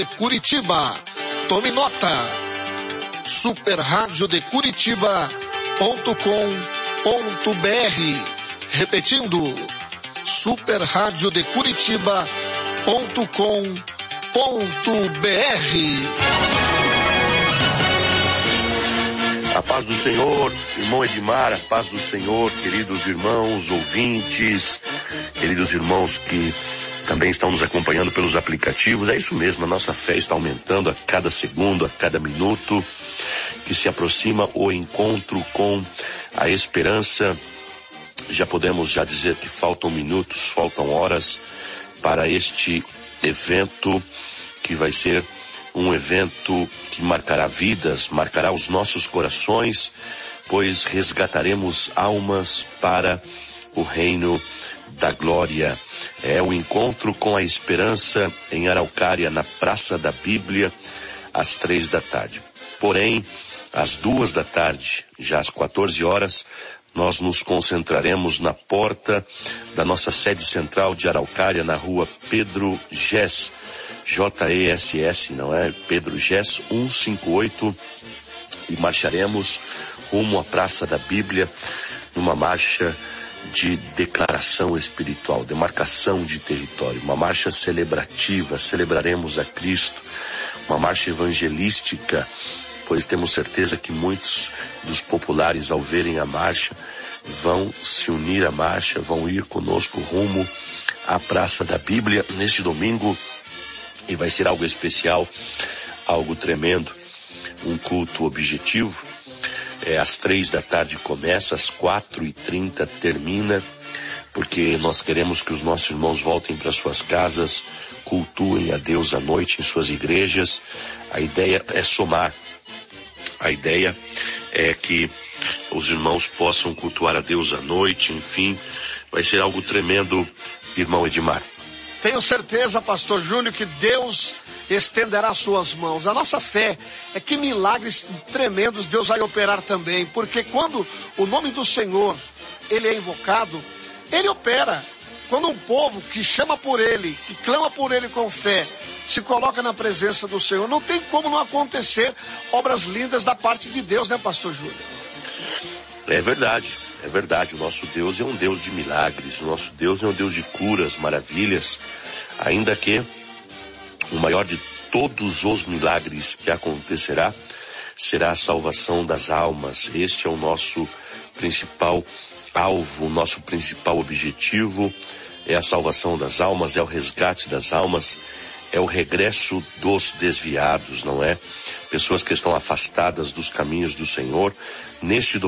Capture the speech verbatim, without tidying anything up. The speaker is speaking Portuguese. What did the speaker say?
Curitiba. Tome nota. super rádio de curitiba ponto com ponto br. Repetindo, super rádio de curitiba ponto com ponto br. A paz do Senhor, irmão Edmar, a paz do Senhor, queridos irmãos, ouvintes, queridos irmãos que também estão nos acompanhando pelos aplicativos. É isso mesmo, a nossa fé está aumentando a cada segundo, a cada minuto, que se aproxima o encontro com a esperança. Já podemos já dizer que faltam minutos, faltam horas para este evento, que vai ser um evento que marcará vidas, marcará os nossos corações, pois resgataremos almas para o reino da glória. É o encontro com a esperança em Araucária, na Praça da Bíblia, às três da tarde. Porém, às duas da tarde, já às quatorze horas, nós nos concentraremos na porta da nossa sede central de Araucária, na rua Pedro Gess, J E S S, não é? Pedro Gess, cento e cinquenta e oito, e marcharemos rumo à Praça da Bíblia, numa marcha de declaração espiritual, demarcação de território, uma marcha celebrativa. Celebraremos a Cristo, uma marcha evangelística, pois temos certeza que muitos dos populares, ao verem a marcha, vão se unir à marcha, vão ir conosco rumo à Praça da Bíblia neste domingo, e vai ser algo especial, algo tremendo, um culto objetivo. É, às três da tarde começa, às quatro e trinta termina, porque nós queremos que os nossos irmãos voltem para suas casas, cultuem a Deus à noite em suas igrejas. A ideia é somar. A ideia é que os irmãos possam cultuar a Deus à noite, enfim, vai ser algo tremendo, irmão Edmar. Tenho certeza, pastor Júnior, que Deus estenderá suas mãos. A nossa fé é que milagres tremendos Deus vai operar também, porque quando o nome do Senhor, ele é invocado, ele opera. Quando um povo que chama por ele, que clama por ele com fé, se coloca na presença do Senhor, não tem como não acontecer obras lindas da parte de Deus, né, pastor Júnior? É verdade, é verdade. O nosso Deus é um Deus de milagres, o nosso Deus é um Deus de curas, maravilhas, ainda que o maior de todos os milagres que acontecerá será a salvação das almas. Este é o nosso principal alvo, o nosso principal objetivo, é a salvação das almas, é o resgate das almas, é o regresso dos desviados, não é? Pessoas que estão afastadas dos caminhos do Senhor. Neste